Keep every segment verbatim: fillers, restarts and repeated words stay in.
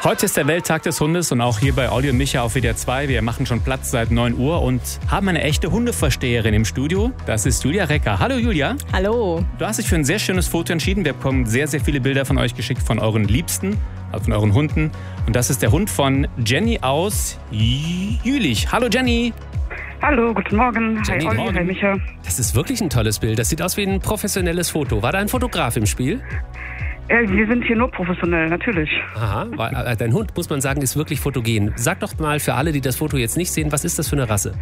Heute ist der Welttag des Hundes und auch hier bei Olli und Micha auf W D R zwei. Wir machen schon Platz seit neun Uhr und haben eine echte Hundeversteherin im Studio. Das ist Julia Recker. Hallo Julia. Hallo. Du hast dich für ein sehr schönes Foto entschieden. Wir bekommen sehr, sehr viele Bilder von euch geschickt, von euren Liebsten, also von euren Hunden. Und das ist der Hund von Jenny aus Jülich. Hallo Jenny. Hallo, guten Morgen. Jenny, hi Olli, Morgen. hi Micha. Das ist wirklich ein tolles Bild. Das sieht aus wie ein professionelles Foto. War da ein Fotograf im Spiel? Äh, wir sind hier nur professionell, natürlich. Aha, weil, äh, dein Hund, muss man sagen, ist wirklich fotogen. Sag doch mal für alle, die das Foto jetzt nicht sehen, was ist das für eine Rasse?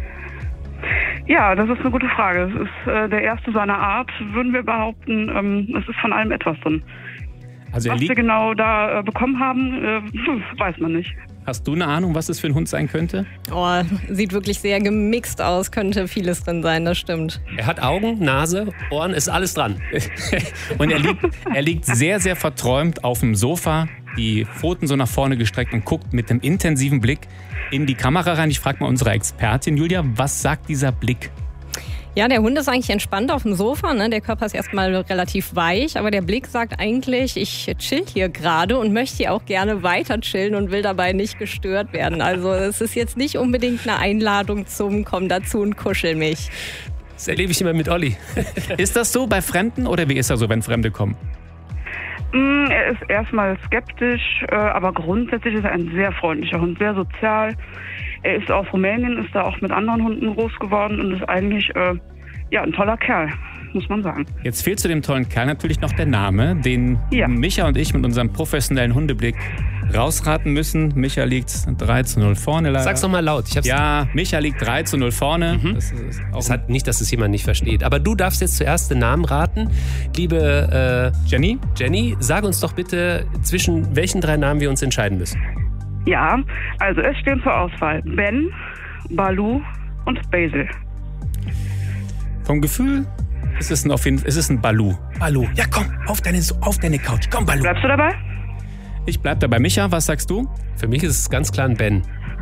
Ja, das ist eine gute Frage. Es ist äh, der erste seiner Art, würden wir behaupten. Ähm, es ist von allem etwas drin. Also er Was wir liegt, genau da äh, bekommen haben, äh, weiß man nicht. hast du eine Ahnung, was das für ein Hund sein könnte? Oh, sieht wirklich sehr gemixt aus, könnte vieles drin sein, das stimmt. Er hat Augen, Nase, Ohren, ist alles dran. Und er liegt, er liegt sehr, sehr verträumt auf dem Sofa, die Pfoten so nach vorne gestreckt und guckt mit einem intensiven Blick in die Kamera rein. Ich frage mal unsere Expertin Julia, was sagt dieser Blick? Ja, der Hund ist eigentlich entspannt auf dem Sofa, ne? Der Körper ist erstmal relativ weich, aber der Blick sagt eigentlich, ich chill hier gerade und möchte hier auch gerne weiter chillen und will dabei nicht gestört werden. Also es ist jetzt nicht unbedingt eine Einladung zum Komm dazu und kuschel mich. Das erlebe ich immer mit Olli. Ist das so bei Fremden oder wie ist er so, wenn Fremde kommen? Mm, er ist erstmal skeptisch, äh, aber grundsätzlich ist er ein sehr freundlicher Hund, sehr sozial. Er ist aus Rumänien, ist da auch mit anderen Hunden groß geworden und ist eigentlich äh, ja, ein toller Kerl, muss man sagen. Jetzt fehlt zu dem tollen Kerl natürlich noch der Name, den Ja. Micha und ich mit unserem professionellen Hundeblick rausraten müssen. Micha liegt drei zu null vorne leider. Sag's doch mal laut. Ich hab's Ja, Micha liegt drei zu null vorne. Mhm. Das ist auch Es hat nicht, dass es jemand nicht versteht. Aber du darfst jetzt zuerst den Namen raten. Liebe äh, Jenny? Jenny, sag uns doch bitte, zwischen welchen drei Namen wir uns entscheiden müssen. Ja, also es stehen zur Auswahl Ben, Baloo und Basil. Vom Gefühl ist es ein, auf jeden, ist es ein Baloo. Baloo. Ja, komm, auf deine, auf deine Couch. Komm, Baloo. Bleibst du dabei? Ich bleib dabei. Micha, was sagst du? Für mich ist es ganz klar ein Ben.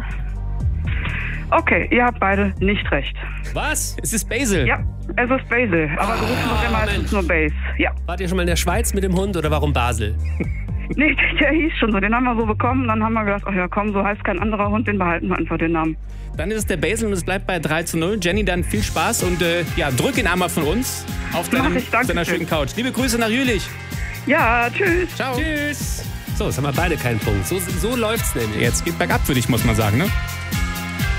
Okay, ihr habt beide nicht recht. Was? Es ist Basil. Ja, es ist Basil, aber gerufen wird er meistens nur Base. Ja. Wart ihr schon mal in der Schweiz mit dem Hund oder warum Basel? Nee, der hieß schon so, den haben wir so bekommen. Dann haben wir gedacht, ach ja komm, so heißt kein anderer Hund, den behalten wir einfach den Namen. Dann ist es der Basil und es bleibt bei drei zu null. Jenny, dann viel Spaß und äh, ja, drück ihn einmal von uns auf, deinem, Mach ich, danke auf deiner schön. schönen Couch. Liebe Grüße nach Jülich. Ja, tschüss. Ciao. Tschüss. So, jetzt haben wir beide keinen Punkt. So, so läuft's nämlich. Jetzt geht bergab für dich, muss man sagen, ne?